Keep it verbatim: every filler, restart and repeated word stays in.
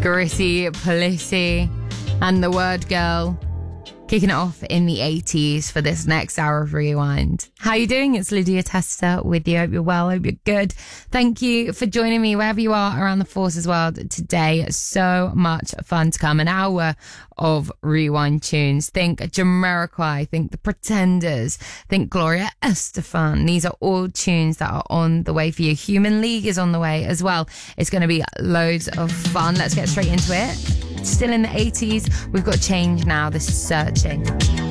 Gritty Polisi and The Word Girl, kicking it off in the eighties for this next hour of Rewind. How are you doing? It's Lydia Tester with you. Hope you're well. Hope you're good. Thank you for joining me wherever you are around the Forces world today. So much fun to come. An hour of Rewind tunes. Think Jamiroquai, think The Pretenders, think Gloria Estefan. These are all tunes that are on the way for you. Human League is on the way as well. It's going to be loads of fun. Let's get straight into it. Still in the eighties, we've got Change now. This is Searching.